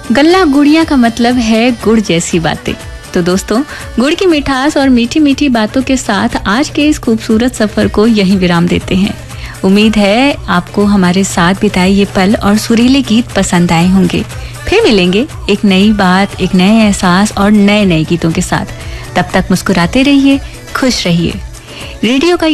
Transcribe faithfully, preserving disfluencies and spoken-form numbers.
गल्ला गुड़िया का मतलब है गुड़ जैसी बातें। तो दोस्तों, गुड़ की मिठास और मीठी मीठी बातों के साथ आज के इस खूबसूरत सफर को यहीं विराम देते हैं। उम्मीद है आपको हमारे साथ बिताए ये पल और सुरीले गीत पसंद आए होंगे। फिर मिलेंगे एक नई बात, एक नए एहसास और नए नए गीतों के साथ। तब तक मुस्कुराते रहिए, खुश रहिए। रेडियो का